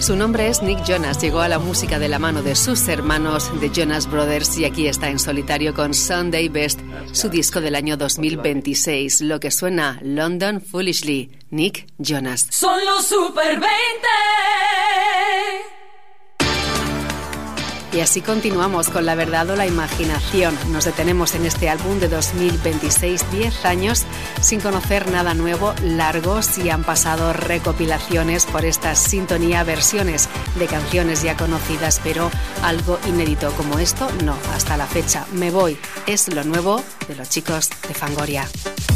Su nombre es Nick Jonas, llegó a la música de la mano de sus hermanos The Jonas Brothers y aquí está en solitario con Sunday Best, su disco del año 2026. Lo que suena, London Foolishly, Nick Jonas. Son los Super 20. Y así continuamos con la verdad o la imaginación. Nos detenemos en este álbum de 2026, 10 años sin conocer nada nuevo, largos, y han pasado recopilaciones por esta sintonía, versiones de canciones ya conocidas, pero algo inédito como esto, no, hasta la fecha. Me voy, es lo nuevo de los chicos de Fangoria.